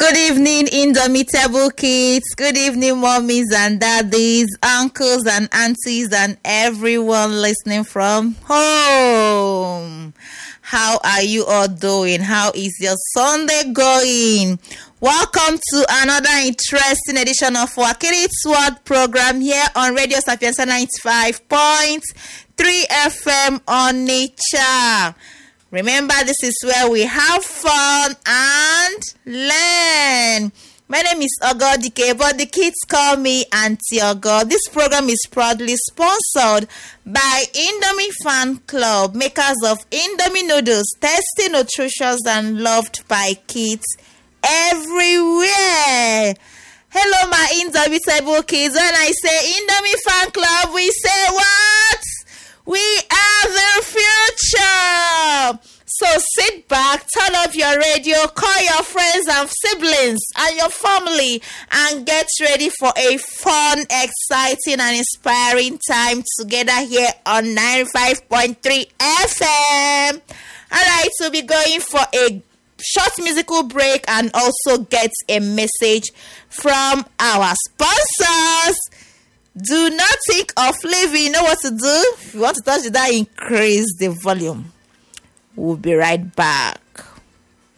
Good evening, indomitable kids. Good evening, mommies and daddies, uncles and aunties, and everyone listening from home. How are you all doing? How is your Sunday going? Welcome to another interesting edition of our Kids World program here on Radio Sapienza 95.3 FM on Nature. Remember, this is where we have fun and learn. My name is Ogodike, but the kids call me Auntie Ogo. This program is proudly sponsored by Indomie Fan Club, makers of Indomie noodles, tasty, nutritious, and loved by kids everywhere. Hello, my indomitable kids. When I say Indomie Fan Club, we say what? We are the future. So sit back, turn off your radio, call your friends and siblings and your family and get ready for a fun, exciting and inspiring time together here on 95.3 FM. Alright, we'll be going for a short musical break and also get a message from our sponsors. Do not think of leaving. You know what to do? If you want to touch that, increase the volume. We'll be right back.